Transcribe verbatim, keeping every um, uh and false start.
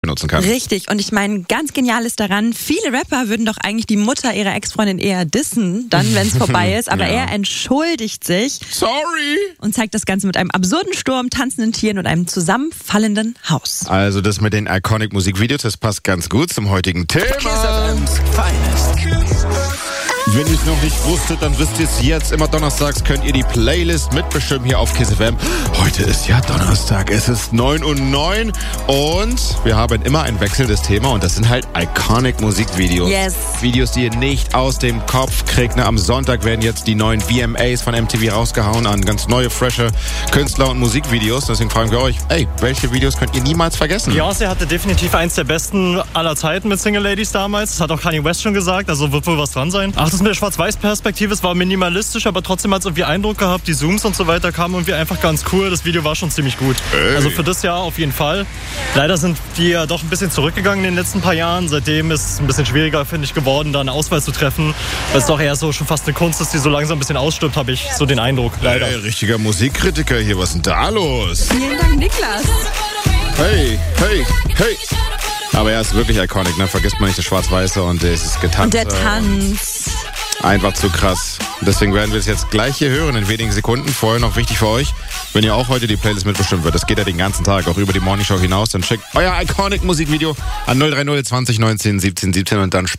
benutzen kann. Richtig. Und ich meine, ganz genial ist daran, viele Rapper würden doch eigentlich die Mutter ihrer Ex-Freundin eher dissen, dann, wenn es vorbei ist. Aber Ja. er entschuldigt sich. Sorry! Und zeigt das Ganze mit einem absurden Sturm, tanzenden Tieren und einem zusammenfallenden Haus. Also das mit den Iconic Musikvideos, das passt ganz gut zum heutigen Thema. Wenn ihr es noch nicht wusstet, dann wisst ihr es jetzt. Immer donnerstags könnt ihr die Playlist mitbestimmen hier auf Kiss F M. Heute ist ja Donnerstag, es ist neun Uhr neun und wir haben immer ein wechselndes Thema und das sind halt Iconic Musikvideos. Yes. Videos, die ihr nicht aus dem Kopf kriegt. Ne? Am Sonntag werden jetzt die neuen V M As von M T V rausgehauen an ganz neue, frische Künstler und Musikvideos. Deswegen fragen wir euch, ey, welche Videos könnt ihr niemals vergessen? Beyoncé hatte definitiv eins der besten aller Zeiten mit Single Ladies damals. Das hat auch Kanye West schon gesagt, also wird wohl was dran sein. Ach, das mit der Schwarz-Weiß-Perspektive, es war minimalistisch, aber trotzdem hat es irgendwie Eindruck gehabt. Die Zooms und so weiter kamen irgendwie einfach ganz cool. Das Video war schon ziemlich gut. Ey. Also für das Jahr auf jeden Fall. Leider sind die ja doch ein bisschen zurückgegangen in den letzten paar Jahren. Seitdem ist es ein bisschen schwieriger, finde ich, geworden, da eine Auswahl zu treffen. Weil es doch eher so schon fast eine Kunst ist, die so langsam ein bisschen ausstirbt, habe ich so den Eindruck. Leider. Ey, richtiger Musikkritiker hier, was ist denn da los? Vielen Dank, Niklas. Hey, hey, hey. Aber er ist wirklich iconic, ne? Vergisst man nicht das Schwarz-Weiße und dieses Getanze. Und der Tanz. Einfach zu krass. Deswegen werden wir es jetzt gleich hier hören in wenigen Sekunden. Vorher noch wichtig für euch, wenn ihr auch heute die Playlist mitbestimmt wird. Das geht ja den ganzen Tag, auch über die Morningshow hinaus. Dann schickt euer Iconic Musikvideo an null drei null zwanzig neunzehn siebzehn siebzehn und dann